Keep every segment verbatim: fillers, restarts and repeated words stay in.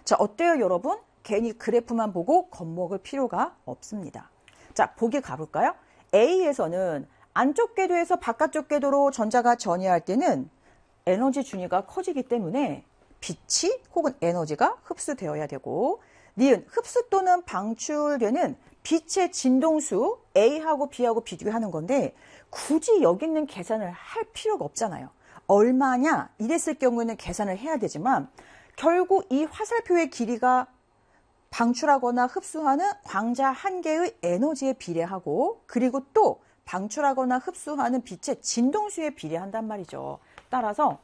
자, 어때요, 여러분? 괜히 그래프만 보고 겁먹을 필요가 없습니다. 자, 보기 가볼까요? A에서는 안쪽 궤도에서 바깥쪽 궤도로 전자가 전이할 때는 에너지 준위가 커지기 때문에 빛이 혹은 에너지가 흡수되어야 되고, 니은 흡수 또는 방출되는 빛의 진동수 A하고 B하고 비교하는 건데 굳이 여기 있는 계산을 할 필요가 없잖아요. 얼마냐 이랬을 경우에는 계산을 해야 되지만 결국 이 화살표의 길이가 방출하거나 흡수하는 광자 한 개의 에너지에 비례하고, 그리고 또 방출하거나 흡수하는 빛의 진동수에 비례한단 말이죠. 따라서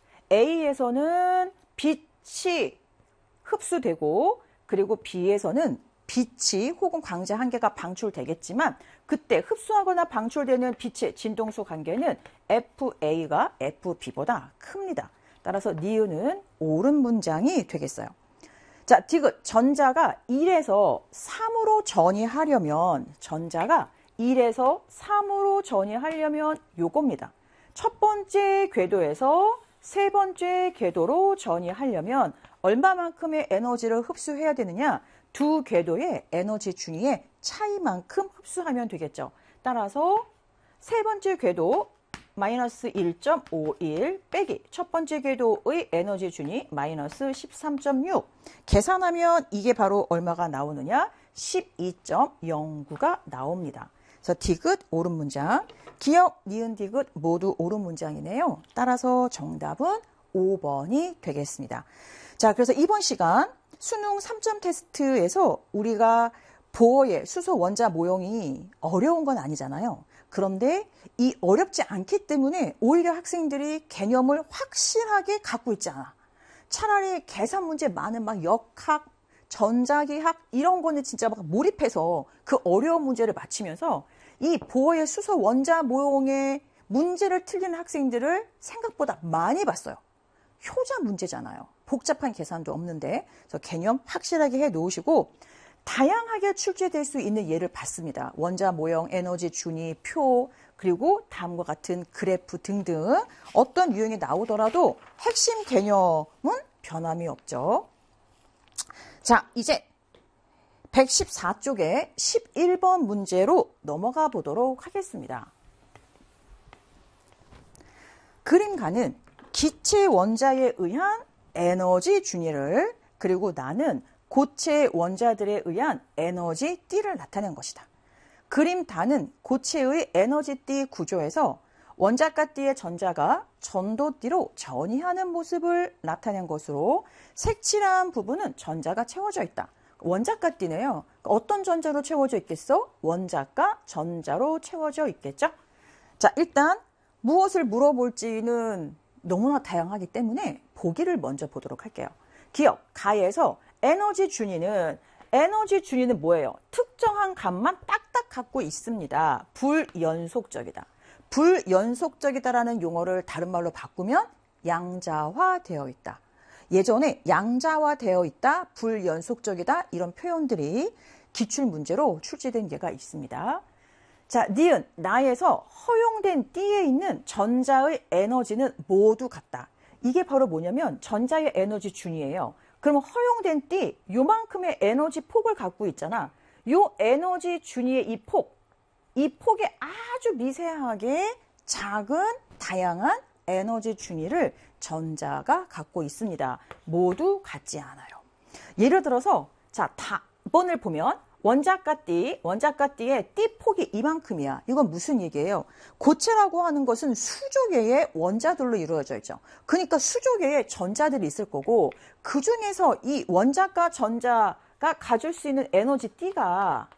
A에서는 빛이 흡수되고, 그리고 B에서는 빛이 혹은 광자 한 개가 방출되겠지만 그때 흡수하거나 방출되는 빛의 진동수 관계는 에프에이가 에프비보다 큽니다. 따라서 니은은 옳은 문장이 되겠어요. 자, 디귿. 전자가 일에서 삼으로 전이하려면, 전자가 일에서 삼으로 전이하려면 요겁니다. 첫 번째 궤도에서 세 번째 궤도로 전이하려면 얼마만큼의 에너지를 흡수해야 되느냐? 두 궤도의 에너지 준위의 차이만큼 흡수하면 되겠죠. 따라서 세 번째 궤도 마이너스 일 점 오일 빼기 첫 번째 궤도의 에너지 준위 마이너스 십삼 점 육, 계산하면 이게 바로 얼마가 나오느냐? 십이 점 영구가 나옵니다. 그래서 디귿 옳은 문장, 기역, 니은, 디귿 모두 옳은 문장이네요. 따라서 정답은 오 번이 되겠습니다. 자, 그래서 이번 시간 수능 삼 점 테스트에서 우리가 보어의 수소 원자 모형이 어려운 건 아니잖아요. 그런데 이 어렵지 않기 때문에 오히려 학생들이 개념을 확실하게 갖고 있지 않아. 차라리 계산 문제 많은 막 역학, 전자기학 이런 거는 진짜 막 몰입해서 그 어려운 문제를 맞히면서 이 보어의 수소 원자 모형의 문제를 틀리는 학생들을 생각보다 많이 봤어요. 효자 문제잖아요. 복잡한 계산도 없는데. 그래서 개념 확실하게 해 놓으시고 다양하게 출제될 수 있는 예를 봤습니다. 원자 모형, 에너지 준위, 표, 그리고 다음과 같은 그래프 등등 어떤 유형이 나오더라도 핵심 개념은 변함이 없죠. 자, 이제 백십사 쪽에 십일 번 문제로 넘어가 보도록 하겠습니다. 그림가는 기체 원자에 의한 에너지 준위를, 그리고 나는 고체 원자들에 의한 에너지 띠를 나타낸 것이다. 그림 다는 고체의 에너지 띠 구조에서 원자가 띠의 전자가 전도띠로 전이하는 모습을 나타낸 것으로 색칠한 부분은 전자가 채워져 있다. 원자가 띠네요. 어떤 전자로 채워져 있겠어? 원자가 전자로 채워져 있겠죠? 자, 일단 무엇을 물어볼지는 너무나 다양하기 때문에 보기를 먼저 보도록 할게요. 기억, 가에서 에너지 준위는, 에너지 준위는 뭐예요? 특정한 값만 딱딱 갖고 있습니다. 불연속적이다. 불연속적이다라는 용어를 다른 말로 바꾸면 양자화되어 있다. 예전에 양자화되어 있다, 불연속적이다 이런 표현들이 기출문제로 출제된 예가 있습니다. 자, 니은, 나에서 허용된 띠에 있는 전자의 에너지는 모두 같다. 이게 바로 뭐냐면 전자의 에너지 준위예요. 그럼 허용된 띠, 요만큼의 에너지 폭을 갖고 있잖아. 요 에너지 준위의 이 폭, 이 폭에 아주 미세하게 작은 다양한 에너지 준위를 전자가 갖고 있습니다. 모두 같지 않아요. 예를 들어서 자, 답번을 보면 원자가 띠, 원자가 띠의 띠 폭이 이만큼이야. 이건 무슨 얘기예요? 고체라고 하는 것은 수조 개의 원자들로 이루어져 있죠. 그러니까 수조 개의 전자들이 있을 거고 그 중에서 이 원자가 전자가 가질 수 있는 에너지 띠가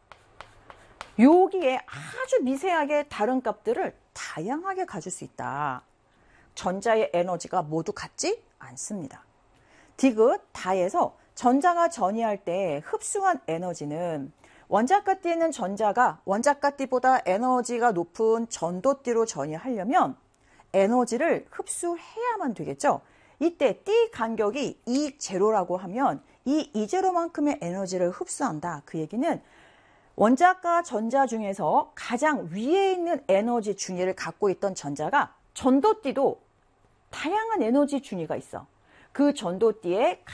여기에 아주 미세하게 다른 값들을 다양하게 가질 수 있다. 전자의 에너지가 모두 같지 않습니다. 디귿, 다에서 전자가 전이할 때 흡수한 에너지는 원자가 띠에는 전자가 원자가 띠보다 에너지가 높은 전도띠로 전이하려면 에너지를 흡수해야만 되겠죠. 이때 띠 간격이 이 제로라고 하면 이 이 제로만큼의 에너지를 흡수한다. 그 얘기는 원자가 전자 중에서 가장 위에 있는 에너지 준위를 갖고 있던 전자가 전도띠도 다양한 에너지 준위가 있어. 그 전도띠에